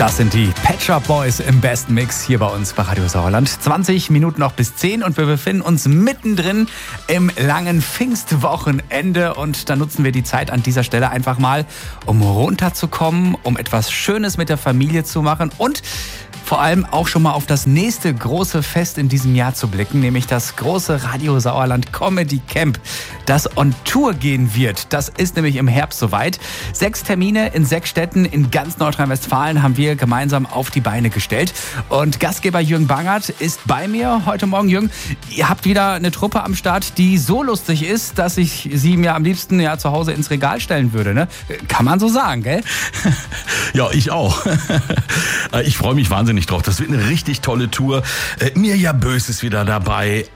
Das sind die Pet Shop Boys im besten Mix hier bei uns bei Radio Sauerland. 20 Minuten noch bis 10 und wir befinden uns mittendrin im langen Pfingstwochenende. Und da nutzen wir die Zeit an dieser Stelle einfach mal, um runterzukommen, um etwas Schönes mit der Familie zu machen und vor allem auch schon mal auf das nächste große Fest in diesem Jahr zu blicken, nämlich das große Radio Sauerland Comedy Camp, das on Tour gehen wird. Das ist nämlich im Herbst soweit. 6 Termine in 6 Städten in ganz Nordrhein-Westfalen haben wir gemeinsam auf die Beine gestellt. Und Gastgeber Jürgen Bangert ist bei mir heute Morgen. Jürgen, ihr habt wieder eine Truppe am Start, die so lustig ist, dass ich sie mir am liebsten zu Hause ins Regal stellen würde. Ne? Kann man so sagen, gell? Ja, ich auch. Ich freue mich wahnsinnig drauf. Das wird eine richtig tolle Tour. Mirja Bös ist wieder dabei.